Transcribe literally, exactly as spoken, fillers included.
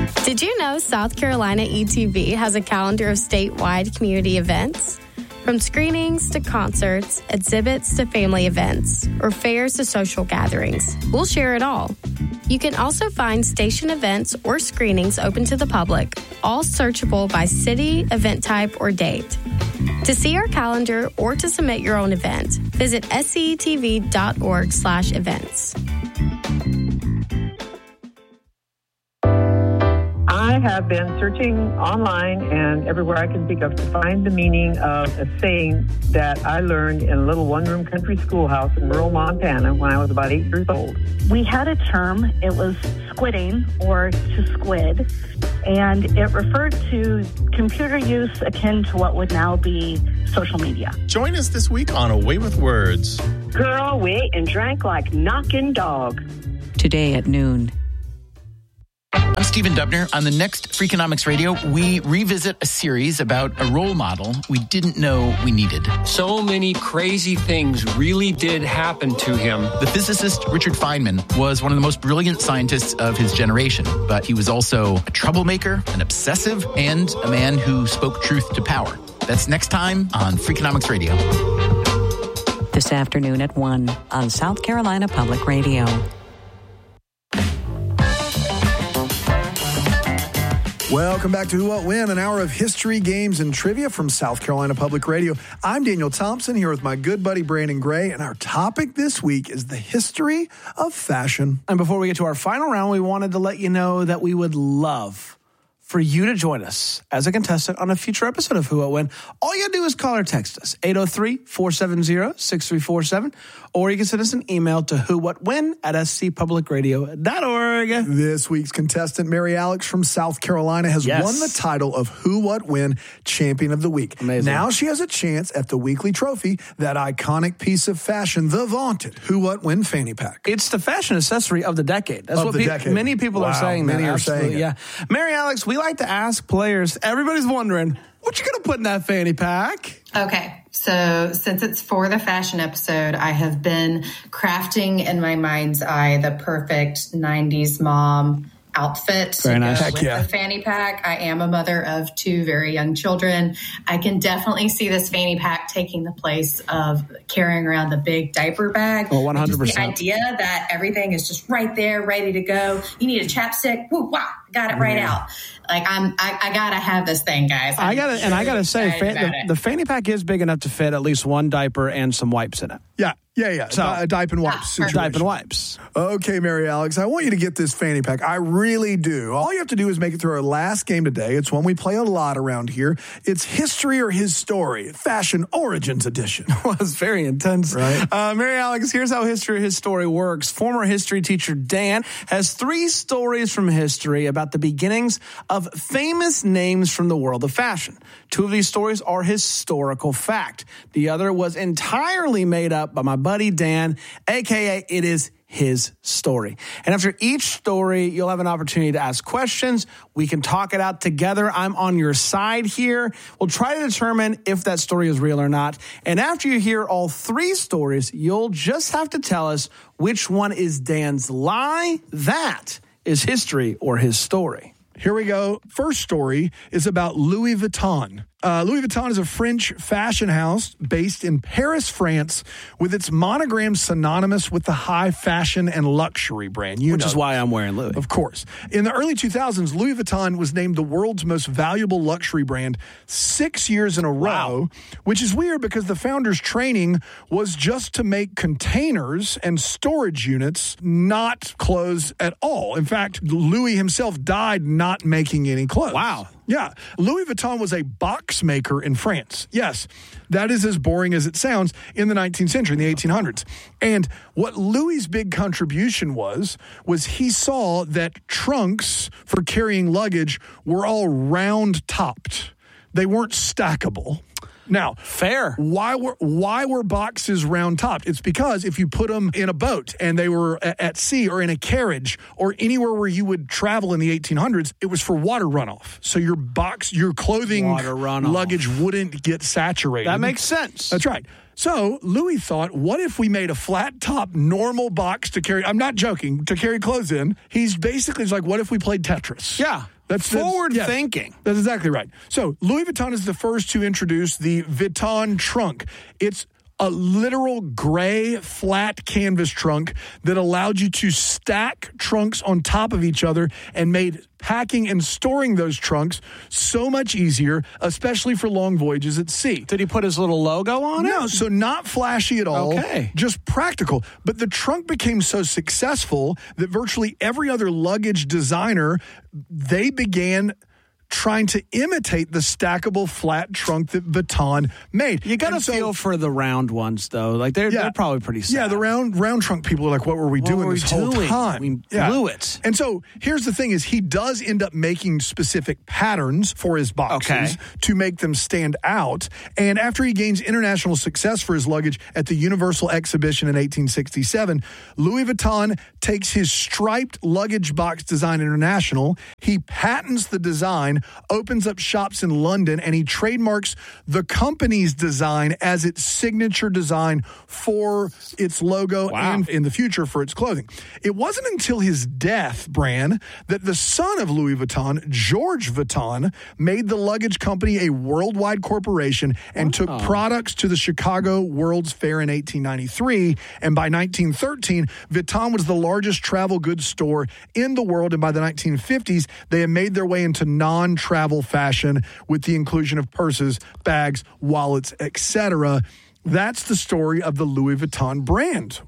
Did you know South Carolina E T V has a calendar of statewide community events? From screenings to concerts, exhibits to family events, or fairs to social gatherings, we'll share it all. You can also find station events or screenings open to the public, all searchable by city, event type, or date. To see our calendar or to submit your own event, visit S C E T V dot org slash events. I have been searching online and everywhere I can think of to find the meaning of a saying that I learned in a little one-room country schoolhouse in rural Montana when I was about eight years old. We had a term, it was squidding or to squid, and it referred to computer use akin to what would now be social media. Join us this week on Away with Words. Girl, we ate and drank like knocking dog. Today at noon. I'm Stephen Dubner. On the next Freakonomics Radio, we revisit a series about a role model we didn't know we needed. So many crazy things really did happen to him. The physicist Richard Feynman was one of the most brilliant scientists of his generation, but he was also a troublemaker, an obsessive, and a man who spoke truth to power. That's next time on Freakonomics Radio. This afternoon at one on South Carolina Public Radio. Welcome back to Who, What, When, an hour of history, games, and trivia from South Carolina Public Radio. I'm Daniel Thompson here with my good buddy Brandon Gray, and our topic this week is the history of fashion. And before we get to our final round, we wanted to let you know that we would love for you to join us as a contestant on a future episode of Who, What, When. All you got to do is call or text us, eight oh three, four seven zero, six three four seven, or you can send us an email to who what when at s c public radio dot org. This week's contestant, Mary Alex from South Carolina, has yes. won the title of Who, What, When Champion of the Week. Amazing. Now she has a chance at the weekly trophy, that iconic piece of fashion, the vaunted Who, What, When fanny pack. It's the fashion accessory of the decade. That's of what the pe- decade. many people wow, are saying. Many that. are Absolutely, saying it. Yeah. Mary Alex, we like to ask players, everybody's wondering, what you going to put in that fanny pack? Okay, so since it's for the fashion episode, I have been crafting in my mind's eye the perfect nineties mom outfit Very to nice. go Heck with yeah. the fanny pack. I am a mother of two very young children. I can definitely see this fanny pack taking the place of carrying around the big diaper bag. Oh, one hundred percent. Just the idea that everything is just right there, ready to go. You need a chapstick. Woo, wow, got it right Yeah. out. Like I'm, I, I gotta have this thing, guys. I'm I gotta, and I gotta say, excited fan, about the, it. the fanny pack is big enough to fit at least one diaper and some wipes in it. Yeah, yeah, yeah. So- a diaper and wipes Ah, situation. Diaper and wipes. Okay, Mary Alex, I want you to get this fanny pack. I really do. All you have to do is make it through our last game today. It's one we play a lot around here. It's History or His Story, Fashion Origins Edition. Well, it's very intense. Right. Uh, Mary Alex, here's how History or His Story works. Former history teacher Dan has three stories from history about the beginnings of famous names from the world of fashion. Two of these stories are historical fact. The other was entirely made up by my buddy Dan, a k a it is his story. And after each story, you'll have an opportunity to ask questions. We can talk it out together. I'm on your side here. We'll try to determine if that story is real or not. And after you hear all three stories, you'll just have to tell us which one is Dan's lie. That is history or his story. Here we go. First story is about Louis Vuitton. Uh, Louis Vuitton is a French fashion house based in Paris, France, with its monogram synonymous with the high fashion and luxury brand. You Which know is why I'm wearing Louis. Of course. In the early two thousands, Louis Vuitton was named the world's most valuable luxury brand six years in a row, Wow. which is weird because the founder's training was just to make containers and storage units, not clothes at all. In fact, Louis himself died not making any clothes. Wow. Yeah. Louis Vuitton was a box maker in France. Yes, that is as boring as it sounds in the nineteenth century, in the eighteen hundreds. And what Louis's big contribution was, was he saw that trunks for carrying luggage were all round-topped. They weren't stackable. Now, fair. Why were why were boxes round topped? It's because if you put them in a boat and they were at, at sea or in a carriage or anywhere where you would travel in the eighteen hundreds, it was for water runoff. So your box, your clothing Water runoff. luggage wouldn't get saturated. That makes sense. That's right. So Louis thought, what if we made a flat top, normal box to carry? I'm not joking, to carry clothes in. He's basically like, what if we played Tetris? Yeah. That's forward that's, yes, thinking. That's exactly right. So Louis Vuitton is the first to introduce the Vuitton trunk. It's a literal gray flat canvas trunk that allowed you to stack trunks on top of each other and made packing and storing those trunks so much easier, especially for long voyages at sea. Did he put his little logo on it? No, so not flashy at all. Okay. Just practical. But the trunk became so successful that virtually every other luggage designer, they began trying to imitate the stackable flat trunk that Vuitton made. You got to so, feel for the round ones, though. Like, they're, yeah, they're probably pretty sad. Yeah, the round round trunk people are like, what were we what doing were this we whole doing? time? We yeah. blew it. And so here's the thing is he does end up making specific patterns for his boxes okay. to make them stand out. And after he gains international success for his luggage at the Universal Exhibition in eighteen sixty-seven, Louis Vuitton takes his striped luggage box design international. He patents the design, opens up shops in London, and he trademarks the company's design as its signature design for its logo wow. and in the future for its clothing. It wasn't until his death, Bran, that the son of Louis Vuitton, George Vuitton, made the luggage company a worldwide corporation and took wow. products to the Chicago World's Fair in eighteen ninety-three. And by nineteen thirteen, Vuitton was the largest travel goods store in the world. And by the nineteen fifties, they had made their way into non-travel fashion with the inclusion of purses, bags, wallets, et cetera. That's the story of the Louis Vuitton brand.